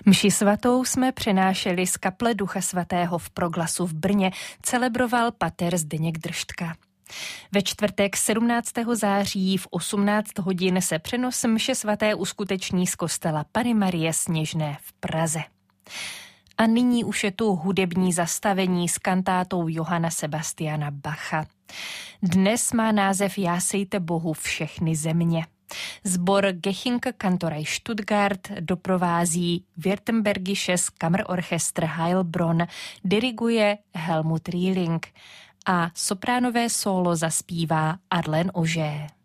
Mši svatou jsme přenášeli z kaple Ducha svatého v Proglasu v Brně, celebroval pater Zdeněk Drštka. Ve čtvrtek 17. září v 18 hodin se přenos mše svaté uskuteční z kostela Panny Marie Sněžné v Praze. A nyní už je tu hudební zastavení s kantátou Johanna Sebastiana Bacha. Dnes má název Jásejte Bohu všechny země. Sbor Gechinke Kantorei Stuttgart doprovází Württembergisches Kammerorchester Heilbronn, diriguje Helmut Rieling a sopránové sólo zaspívá Arlene Auger.